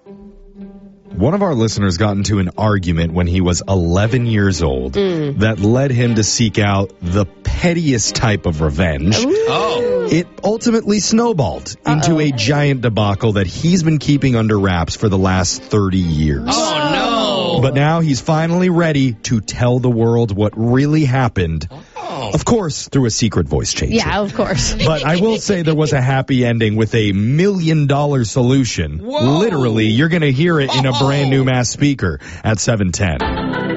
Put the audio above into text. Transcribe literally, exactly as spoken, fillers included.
One of our listeners got into an argument when he was eleven years old mm. that led him to seek out the pettiest type of revenge. Ooh. Oh. It ultimately snowballed Uh-oh. into a giant debacle that he's been keeping under wraps for the last thirty years. Oh, no. But now he's finally ready to tell the world what really happened. Oh. Of course, through a secret voice changer. Yeah, of course. But I will say there was a happy ending with a million dollar solution. Whoa. Literally, you're going to hear it in a brand new Mass speaker at seven ten.